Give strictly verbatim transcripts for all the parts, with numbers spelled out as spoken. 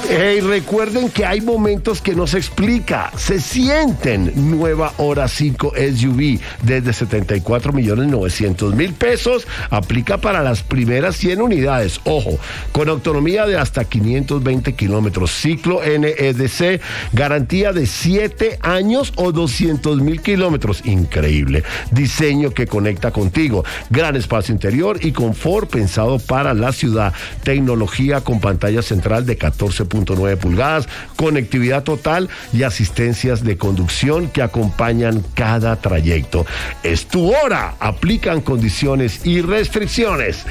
Hey, recuerden que hay momentos que no se explica, se sienten. Nueva Hora cinco S U V desde setenta y cuatro millones novecientos mil pesos. Aplica para las primeras cien unidades. Ojo, con autonomía de hasta quinientos veinte kilómetros. Ciclo N E D C, garantía de siete años o doscientos mil kilómetros. Increíble. Diseño que conecta contigo. Gran espacio interior y confort pensado para la ciudad. Tecnología con pantalla central de catorce punto nueve pulgadas, conectividad total y asistencias de conducción que acompañan cada trayecto. Es tu hora. Aplican condiciones y restricciones.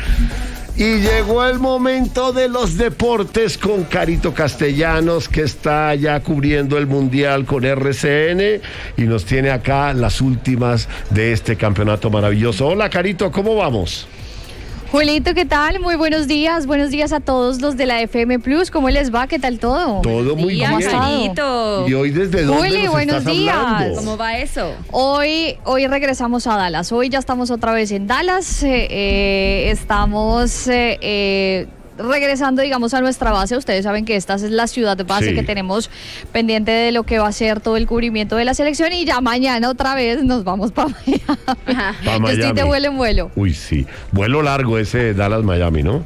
Y llegó el momento de los deportes con Carito Castellanos, que está ya cubriendo el Mundial con R C N y nos tiene acá las últimas de este campeonato maravilloso. Hola, Carito, ¿cómo vamos? Julito, ¿qué tal? Muy buenos días. Buenos días a todos los de la F M Plus. ¿Cómo les va? ¿Qué tal todo? Todo muy bien. Carito. ¿Y hoy desde dónde Juli, nos buenos estás días. hablando? ¿Cómo va eso? Hoy, hoy regresamos a Dallas. Hoy ya estamos otra vez en Dallas. Eh, eh, estamos... Eh, eh, regresando, digamos, a nuestra base. Ustedes saben que esta es la ciudad de base sí. que tenemos pendiente de lo que va a ser todo el cubrimiento de la selección, y ya mañana otra vez nos vamos para Miami. Pa' Yo Miami. estoy de vuelo en vuelo. Uy, sí. Vuelo largo ese Dallas-Miami, ¿no?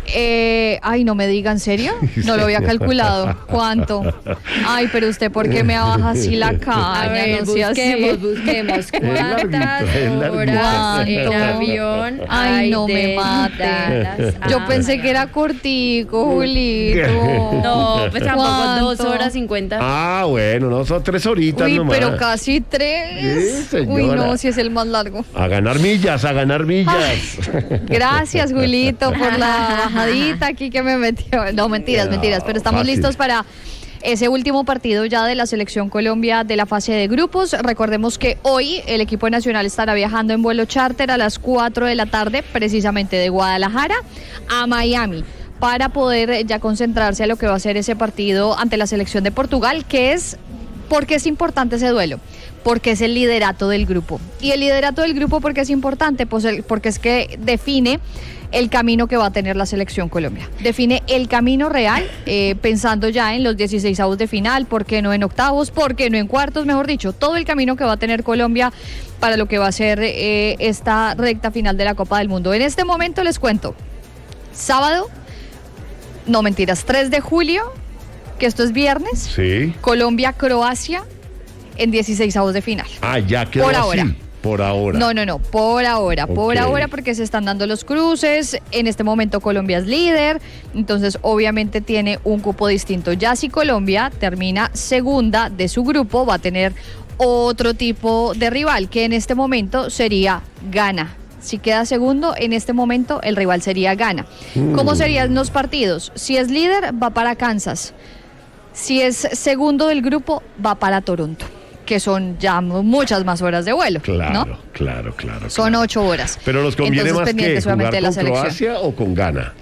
Eh, ay, no me diga, ¿en serio? No lo había calculado. ¿Cuánto? Ay, pero usted, ¿por qué me baja así la caña? A ver, no sea busquemos, así. busquemos. ¿Cuántas larguito, es larguito. horas en ¿Cuánto? avión Ay, hay no me de mate. Dallas a Yo pensé que era cortico, Julito. No, pues tampoco ¿Cuánto? dos horas cincuenta. Ah, bueno, no, son tres horitas Uy, nomás. pero casi tres. Sí, señora. Uy, no, si es el más largo. A ganar millas, a ganar millas. Gracias, Julito, por la bajadita aquí que me metió. No, mentiras, No, mentiras, pero estamos fácil. listos para ese último partido ya de la Selección Colombia de la fase de grupos. Recordemos que hoy el equipo nacional estará viajando en vuelo charter a las cuatro de la tarde, precisamente de Guadalajara a Miami, para poder ya concentrarse a lo que va a ser ese partido ante la selección de Portugal, que es... ¿Por qué es importante ese duelo? Porque es el liderato del grupo. Y el liderato del grupo, ¿por qué es importante? Pues el, porque es que define el camino que va a tener la selección Colombia. Define el camino real, eh, pensando ya en los dieciseisavos de final, ¿por qué no en octavos? ¿Por qué no en cuartos? Mejor dicho, todo el camino que va a tener Colombia para lo que va a ser eh, esta recta final de la Copa del Mundo. En este momento les cuento, sábado, no mentiras, tres de julio, que esto es viernes, Sí. Colombia-Croacia en dieciseisavos de final. Ah, ya quedó Por así. ahora. Por ahora. No, no, no, por ahora, por Ok. ahora, porque se están dando los cruces. En este momento Colombia es líder, entonces obviamente tiene un cupo distinto. Ya si Colombia termina segunda de su grupo, va a tener otro tipo de rival, que en este momento sería Ghana. Si queda segundo, en este momento el rival sería Ghana. Mm. ¿Cómo serían los partidos? Si es líder, va para Kansas. Si es segundo del grupo, va para Toronto, que son ya muchas más horas de vuelo, Claro, ¿no? claro, claro. Son claro. ocho horas. Pero nos conviene Entonces, más que pendientes, jugar obviamente, de la con selección. Croacia o con Ghana.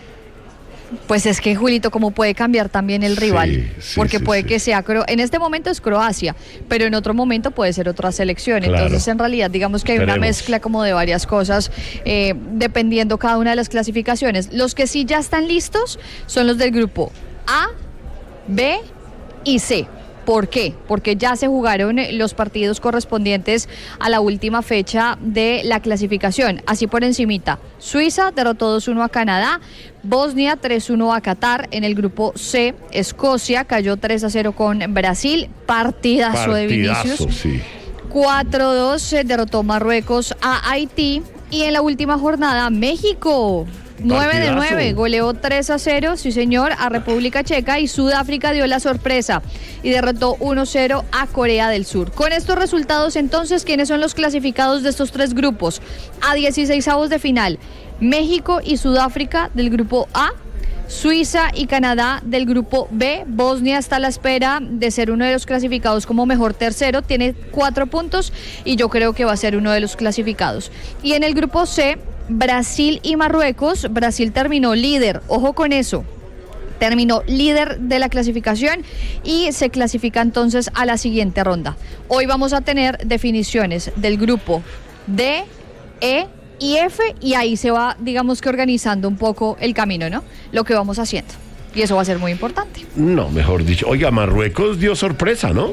Pues es que, Julito, como puede cambiar también el rival, Sí, sí, porque sí, puede sí. que sea, Cro- en este momento es Croacia, pero en otro momento puede ser otra selección. Claro. Entonces, en realidad, digamos que hay una Veremos. mezcla como de varias cosas, eh, dependiendo cada una de las clasificaciones. Los que sí ya están listos son los del grupo A, B y C. ¿Por qué? Porque ya se jugaron eh, los partidos correspondientes a la última fecha de la clasificación. Así por encimita, Suiza derrotó dos uno a Canadá, Bosnia tres uno a Qatar. En el grupo C, Escocia cayó tres a cero con Brasil, partidazo, de Vinicius. Partidazo, sí. cuatro dos eh, derrotó Marruecos a Haití. Y en la última jornada, México nueve de Partidazo. nueve, goleó tres a cero, sí señor, a República Checa, y Sudáfrica dio la sorpresa y derrotó uno cero a Corea del Sur. Con estos resultados, entonces, ¿quiénes son los clasificados de estos tres grupos? A dieciseisavos de final, México y Sudáfrica del grupo A, Suiza y Canadá del grupo B. Bosnia está a la espera de ser uno de los clasificados como mejor tercero, tiene cuatro puntos y yo creo que va a ser uno de los clasificados. Y en el grupo C, Brasil y Marruecos. Brasil terminó líder, ojo con eso. Terminó líder de la clasificación y se clasifica entonces a la siguiente ronda. Hoy vamos a tener definiciones del grupo D, E y F, y ahí se va, digamos que organizando un poco el camino, ¿no? Lo que vamos haciendo. Y eso va a ser muy importante. No, mejor dicho. Oiga, Marruecos dio sorpresa, ¿no?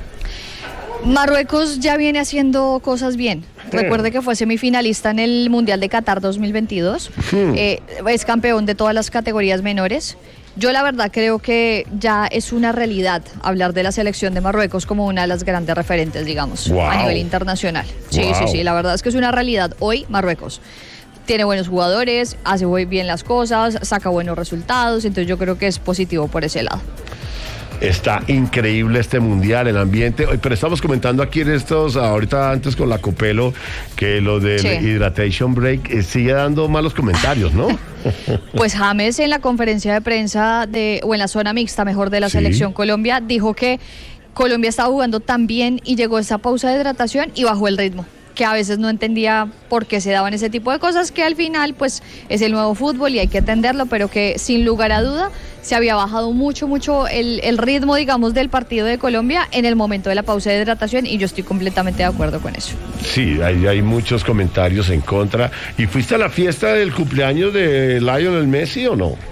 Marruecos ya viene haciendo cosas bien. Recuerde que fue semifinalista en el Mundial de Qatar dos mil veintidós. Hmm. Eh, es campeón de todas las categorías menores. Yo la verdad creo que ya es una realidad hablar de la selección de Marruecos como una de las grandes referentes, digamos, wow. a nivel internacional. Sí, wow. sí, sí, la verdad es que es una realidad. Hoy Marruecos tiene buenos jugadores, hace muy bien las cosas, saca buenos resultados, entonces yo creo que es positivo por ese lado. Está increíble este mundial, el ambiente. Pero estamos comentando aquí en estos, ahorita antes con la Copelo, que lo del sí. Hydration Break eh, sigue dando malos comentarios, ¿no? Pues James en la conferencia de prensa, de o en la zona mixta, mejor, de la sí. selección Colombia, dijo que Colombia estaba jugando tan bien y llegó esa pausa de hidratación y bajó el ritmo, que a veces no entendía por qué se daban ese tipo de cosas, que al final pues es el nuevo fútbol y hay que atenderlo, pero que sin lugar a duda se había bajado mucho, mucho el, el ritmo, digamos, del partido de Colombia en el momento de la pausa de hidratación, y yo estoy completamente de acuerdo con eso. Sí, hay, hay muchos comentarios en contra. ¿Y fuiste a la fiesta del cumpleaños de Lionel Messi o no?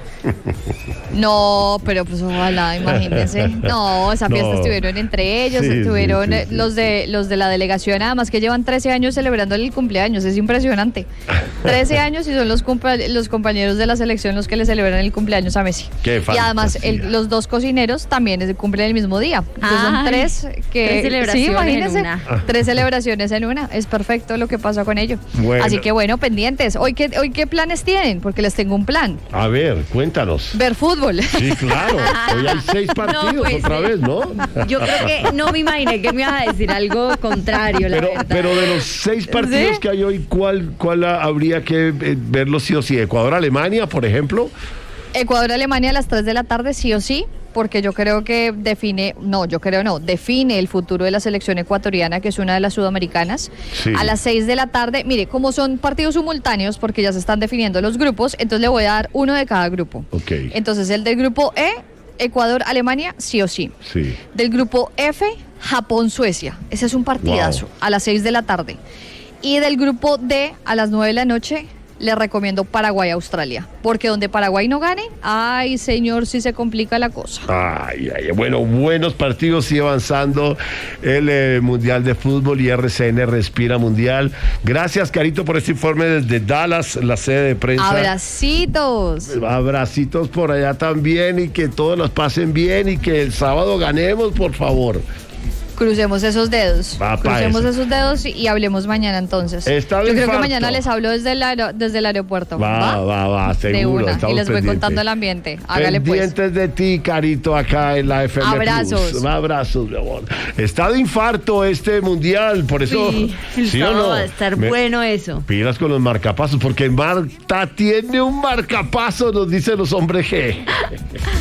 No, pero pues ojalá, imagínense. No, esa fiesta no. estuvieron entre ellos, sí, estuvieron sí, sí, sí. los de los de la delegación, además que llevan trece años celebrando el cumpleaños, es impresionante. trece años y son los, compa- los compañeros de la selección los que le celebran el cumpleaños a Messi. Qué y además el, los dos cocineros también cumplen el mismo día. Entonces son tres que tres celebraciones sí, imagínense, en una. tres celebraciones en una. Es perfecto lo que pasa con ello. Bueno. Así que bueno, pendientes. Hoy qué hoy qué planes tienen, porque les tengo un plan. A ver, cuéntanos. Ver fútbol. Sí, claro. Hoy hay seis partidos no, pues, otra vez, ¿no? Yo creo que no me imaginé que me ibas a decir algo contrario, la pero, verdad. Pero de los seis partidos ¿sí? que hay hoy, ¿cuál, cuál habría que eh, verlo sí o sí? ¿Ecuador-Alemania, por ejemplo? Ecuador-Alemania a las tres de la tarde, sí o sí, porque yo creo que define, no, yo creo no, define el futuro de la selección ecuatoriana, que es una de las sudamericanas. Sí. A las seis de la tarde, mire, como son partidos simultáneos, porque ya se están definiendo los grupos, entonces le voy a dar uno de cada grupo. Okay. Entonces el del grupo E, Ecuador-Alemania, sí o sí. Sí. Del grupo F, Japón-Suecia. Ese es un partidazo, wow. a las seis de la tarde. Y del grupo D, a las nueve de la noche, le recomiendo Paraguay-Australia, porque donde Paraguay no gane, ay señor, sí se complica la cosa. Ay, ay, bueno, buenos partidos, sigue avanzando el eh, Mundial de Fútbol y R C N Respira Mundial. Gracias, Carito, por este informe desde Dallas, la sede de prensa. Abracitos. Abracitos por allá también, y que todos los pasen bien y que el sábado ganemos, por favor. Crucemos esos dedos. Va, Crucemos eso. esos dedos y, y hablemos mañana entonces. Está Yo creo infarto. que mañana les hablo desde el, aero, desde el aeropuerto. Va, va, va, va seguro. De una. Y les voy pendientes. contando el ambiente. Hágale pendientes pues. de ti, Carito, acá en la F M Abrazos. Plus. Abrazos, mi amor. Está de infarto este mundial, por eso. Sí, el ¿sí sábado o no? va a estar Me, bueno eso. Pilas con los marcapasos, porque Marta tiene un marcapaso, nos dicen los hombres G.